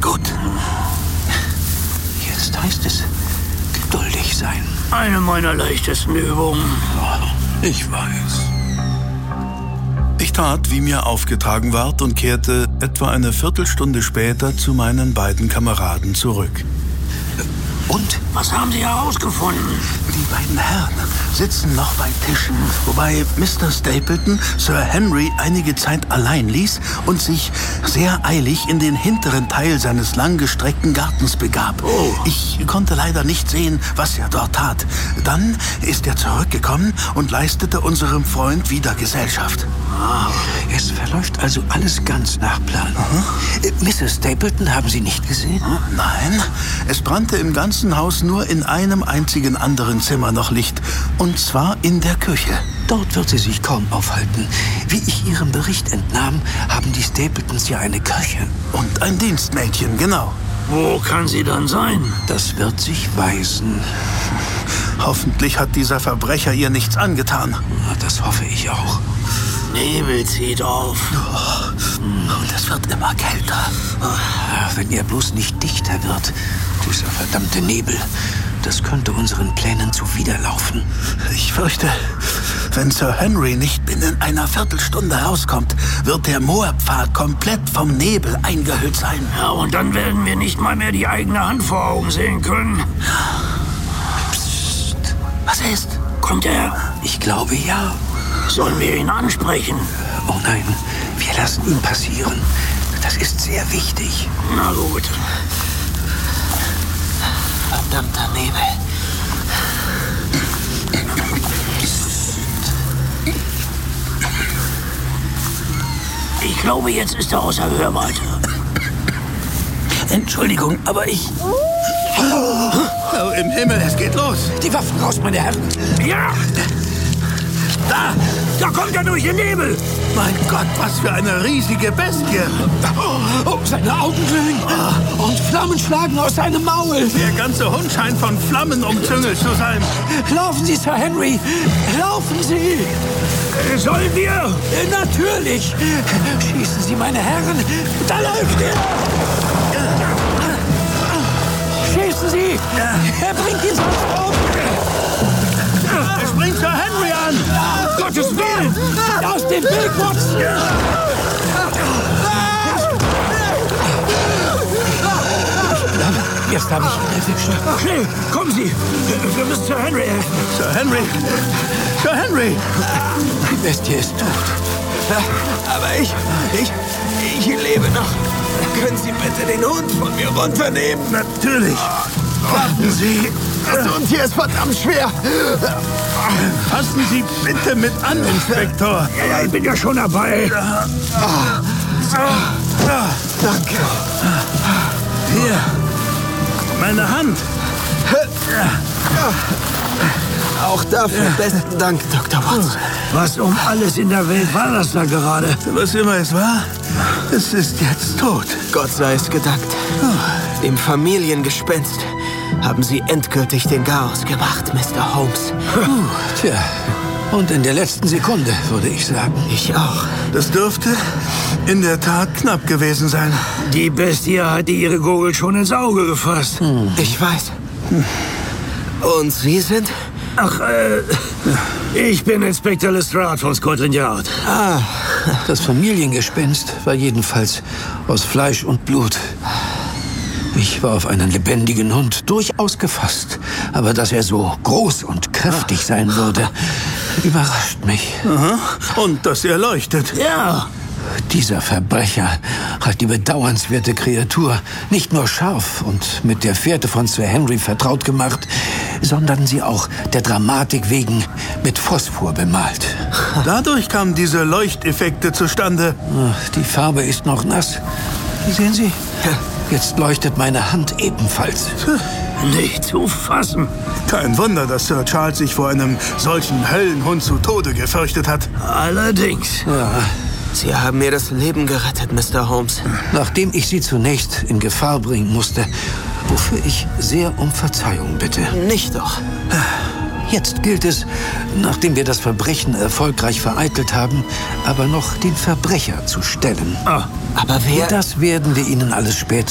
Gut. Jetzt heißt es geduldig sein. Eine meiner leichtesten Übungen. Ich weiß. Ich tat, wie mir aufgetragen ward, und kehrte etwa eine Viertelstunde später zu meinen beiden Kameraden zurück. Und? Was haben Sie herausgefunden? Die beiden Herren sitzen noch bei Tischen, wobei Mr. Stapleton Sir Henry einige Zeit allein ließ und sich sehr eilig in den hinteren Teil seines langgestreckten Gartens begab. Oh. Ich konnte leider nicht sehen, was er dort tat. Dann ist er zurückgekommen und leistete unserem Freund wieder Gesellschaft. Es verläuft also alles ganz nach Plan. Mrs. Stapleton haben Sie nicht gesehen? Nein, es brannte im ganzen Haus nur in einem einzigen anderen Zimmer noch Licht. Und zwar in der Küche. Dort wird sie sich kaum aufhalten. Wie ich Ihrem Bericht entnahm, haben die Stapletons ja eine Köchin. Und ein Dienstmädchen, genau. Wo kann sie dann sein? Das wird sich weisen. Hoffentlich hat dieser Verbrecher ihr nichts angetan. Na, das hoffe ich auch. Nebel zieht auf. Und es wird immer kälter. Wenn er bloß nicht dichter wird, dieser verdammte Nebel, das könnte unseren Plänen zuwiderlaufen. Ich fürchte, wenn Sir Henry nicht binnen einer Viertelstunde rauskommt, wird der Moorpfad komplett vom Nebel eingehüllt sein. Ja, und dann werden wir nicht mal mehr die eigene Hand vor Augen sehen können. Psst. Was ist? Kommt er? Ich glaube, ja. Sollen wir ihn ansprechen? Oh nein, wir lassen ihn passieren. Das ist sehr wichtig. Na gut. Verdammter Nebel. Ich glaube, jetzt ist er außer Hörweite. Entschuldigung, aber ich... Oh, im Himmel, es geht los. Die Waffen raus, meine Herren. Ja! Da kommt er durch den Nebel. Mein Gott, was für eine riesige Bestie. Oh, seine Augen glühen. Und Flammen schlagen aus seinem Maul. Der ganze Hund scheint von Flammen umzüngelt zu sein. Laufen Sie, Sir Henry. Laufen Sie. Sollen wir? Natürlich. Schießen Sie, meine Herren. Da läuft er. Schießen Sie. Er bringt ihn sonst um. Er springt Sir Henry an. Gottes Willen! Aus dem Weg, Watson. Jetzt habe ich ihn erwischt. Schnell, kommen Sie! Wir müssen Sir Henry helfen. Sir Henry! Sir Henry! Die Bestie ist tot. Aber ich lebe noch. Können Sie bitte den Hund von mir runternehmen? Natürlich! Warten Sie. Das Hund ist verdammt schwer. Fassen Sie bitte mit an, Inspektor! Ja, ich bin ja schon dabei. Danke. Hier! Meine Hand! Auch dafür besten Dank, Dr. Watson. Was um alles in der Welt war das da gerade? Was immer es war, es ist jetzt tot. Gott sei es gedankt. Dem Familiengespenst haben Sie endgültig den Chaos gemacht, Mr. Holmes. Tja, und in der letzten Sekunde, würde ich sagen. Ich auch. Das dürfte in der Tat knapp gewesen sein. Die Bestie hatte ihre Gurgel schon ins Auge gefasst. Ich weiß. Und Sie sind? Ach, ich bin Inspektor Lestrade von Scotland Yard. Das Familiengespenst war jedenfalls aus Fleisch und Blut. Ich war auf einen lebendigen Hund durchaus gefasst. Aber dass er so groß und kräftig sein würde, überrascht mich. Aha. Und dass er leuchtet. Ja, Dieser Verbrecher hat die bedauernswerte Kreatur nicht nur scharf und mit der Fährte von Sir Henry vertraut gemacht, sondern sie auch der Dramatik wegen mit Phosphor bemalt. Dadurch kamen diese Leuchteffekte zustande. Die Farbe ist noch nass. Sehen Sie? Jetzt leuchtet meine Hand ebenfalls. nicht zu fassen. Kein Wunder, dass Sir Charles sich vor einem solchen Höllenhund zu Tode gefürchtet hat. Allerdings. Ja, Sie haben mir das Leben gerettet, Mr. Holmes. nachdem ich Sie zunächst in Gefahr bringen musste, wofür ich sehr um Verzeihung bitte. Nicht doch. Jetzt gilt es, nachdem wir das Verbrechen erfolgreich vereitelt haben, aber noch den Verbrecher zu stellen. Aber wer... Das werden wir Ihnen alles später